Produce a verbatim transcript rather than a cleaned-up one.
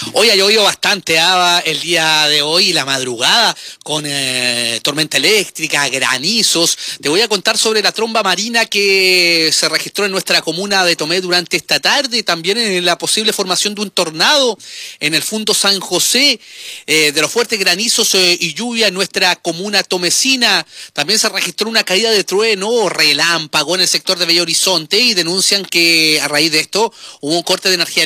Hoy ha llovido bastante, Ava, el día de hoy y la madrugada, con eh, tormenta eléctrica, granizos. Te voy a contar sobre la tromba marina que se registró en nuestra comuna de Tomé durante esta tarde, también en la posible formación de un tornado en el Fundo San José, eh, de los fuertes granizos eh, y lluvia en nuestra comuna tomecina. También se registró una caída de trueno, relámpago en el sector de Bello Horizonte y denuncian que a raíz de esto hubo un corte de energía